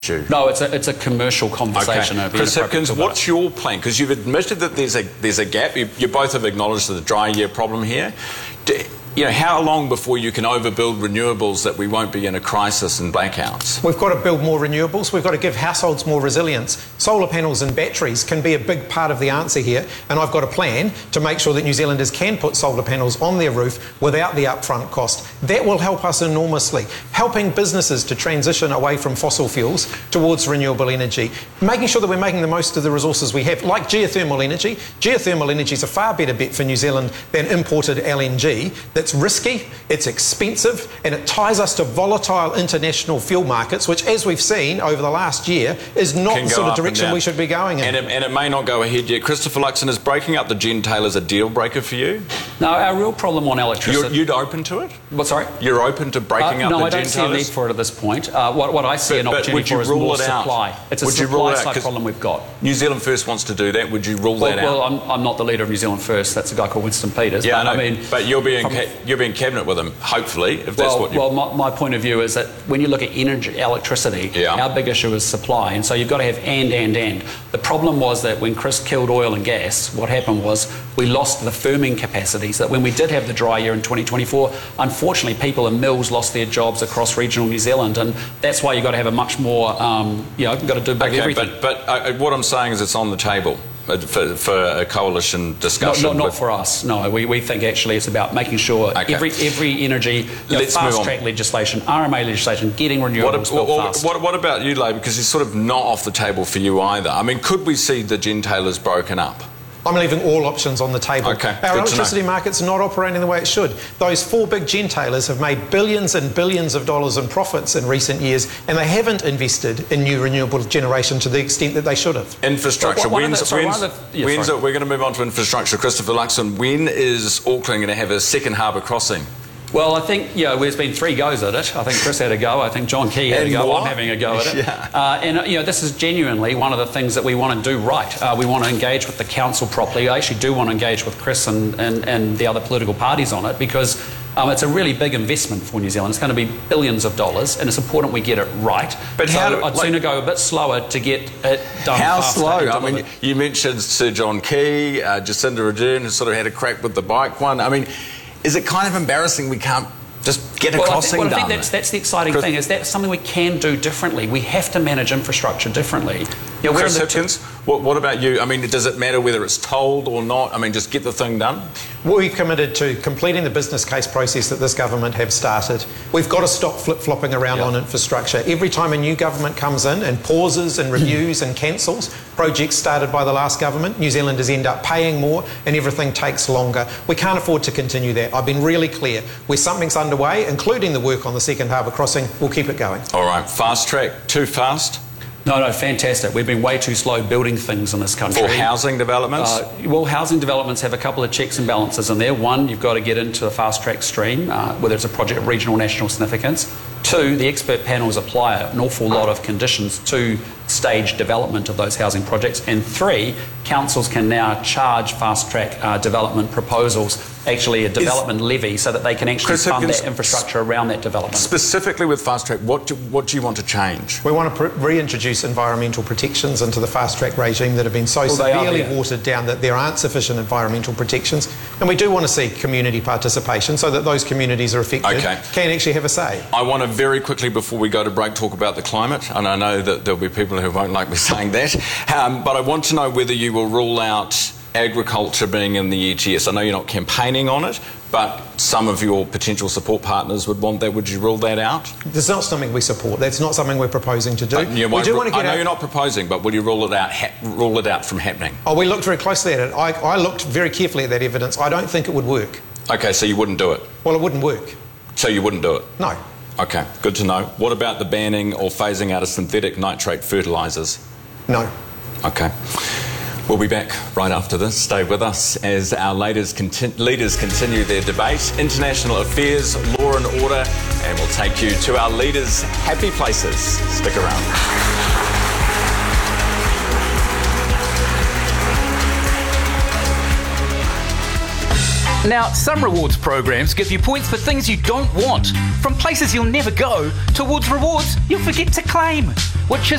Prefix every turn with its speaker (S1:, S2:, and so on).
S1: No, it's a commercial conversation.
S2: Okay. Chris Hipkins, what's your plan? Because you've admitted that there's a gap. You both have acknowledged the dry year problem here. How long before you can overbuild renewables that we won't be in a crisis and blackouts?
S3: We've got to build more renewables. We've got to give households more resilience. Solar panels and batteries can be a big part of the answer here, and I've got a plan to make sure that New Zealanders can put solar panels on their roof without the upfront cost. That will help us enormously, helping businesses to transition away from fossil fuels towards renewable energy, making sure that we're making the most of the resources we have, like geothermal energy. Geothermal energy is a far better bet for New Zealand than imported LNG. It's risky, it's expensive, and it ties us to volatile international fuel markets, which, as we've seen over the last year, is not the sort of direction we should be going in.
S2: And it may not go ahead yet. Christopher Luxon, is breaking up the gentailers a deal breaker for you?
S1: No, our real problem on electricity...
S2: You'd open to it?
S1: What, sorry?
S2: You're open to breaking up the gentailers?
S1: No, I don't see a need for it at this point. What I see an opportunity for is more supply. It's a supply-side problem we've got.
S2: New Zealand First wants to do that. Would you rule that out?
S1: Well, I'm not the leader of New Zealand First. That's a guy called Winston Peters.
S2: Yeah, I know. But you'll be in cabinet with him, hopefully, if that's what you...
S1: Well, my point of view is that when you look at electricity, our big issue is supply, and so you've got to have and. The problem was that when Chris killed oil and gas, what happened was we lost the firming capacities, that when we did have the dry year in 2024, unfortunately people in mills lost their jobs across regional New Zealand, and that's why you've got to have a much more, you've got to do big everything.
S2: But what I'm saying is it's on the table for a coalition discussion.
S1: Not for us, no. We think actually it's about making sure every energy, fast-track legislation, RMA legislation, getting renewables built fast.
S2: What about you, Labour? Because it's sort of not off the table for you either. I mean, could we see the gentailers broken up?
S3: I'm leaving all options on the table.
S2: Okay,
S3: our electricity market's not operating the way it should. Those 4 big gentailers have made billions and billions of dollars in profits in recent years, and they haven't invested in new renewable generation to the extent that they should have.
S2: Infrastructure. We're going to move on to infrastructure. Christopher Luxon, when is Auckland going to have a second harbour crossing?
S1: Well, I think, there's been 3 goes at it. I think Chris had a go. I think John Key had a go. I'm having a go at it. This is genuinely one of the things that we want to do right. We want to engage with the council properly. I actually do want to engage with Chris and the other political parties on it, because it's a really big investment for New Zealand. It's going to be billions of dollars, and it's important we get it right. But I'd sooner go a bit slower to get it done.
S2: How slow? I mean, you mentioned Sir John Key, Jacinda Ardern, who sort of had a crack with the bike one. I mean, is it kind of embarrassing we can't just get a crossing done?
S1: I think that's the exciting thing, is that something we can do differently. We have to manage infrastructure differently.
S2: Chris Hipkins, what about you? I mean, does it matter whether it's tolled or not? I mean, just get the thing done?
S3: We've committed to completing the business case process that this government have started. We've got to stop flip-flopping around on infrastructure. Every time a new government comes in and pauses and reviews and cancels projects started by the last government, New Zealanders end up paying more and everything takes longer. We can't afford to continue that. I've been really clear. Where something's underway, including the work on the second harbour crossing, we'll keep it going.
S2: All right. Fast track. Too fast?
S1: No, fantastic. We've been way too slow building things in this country.
S2: For housing developments?
S1: Housing developments have a couple of checks and balances in there. One, you've got to get into the fast-track stream, whether it's a project of regional or national significance. 2, the expert panels apply an awful lot of conditions to stage development of those housing projects. And 3, councils can now charge fast-track development proposals, actually a development levy, so that they can actually fund that infrastructure around that development.
S2: Specifically with fast-track, what do you want to change?
S3: We want to reintroduce environmental protections into the fast-track regime that have been so severely watered down that there aren't sufficient environmental protections. And we do want to see community participation so that those communities are affected can actually have a say.
S2: I want to very quickly, before we go to break, talk about the climate. And I know that there'll be people who won't like me saying that. But I want to know whether you will rule out agriculture being in the ETS. I know you're not campaigning on it, but some of your potential support partners would want that. Would you rule that out?
S3: That's not something we support. That's not something we're proposing to do.
S2: I know you're not proposing, but will you rule it out from happening?
S3: Oh, we looked very closely at it. I looked very carefully at that evidence. I don't think it would work.
S2: Okay, so you wouldn't do it?
S3: Well, it wouldn't work.
S2: So you wouldn't do it?
S3: No.
S2: Okay, good to know. What about the banning or phasing out of synthetic nitrate fertilisers?
S3: No.
S2: Okay. We'll be back right after this. Stay with us as our leaders continue their debate, international affairs, law and order, and we'll take you to our leaders' happy places. Stick around.
S4: Now, some rewards programs give you points for things you don't want, from places you'll never go towards rewards you'll forget to claim, which is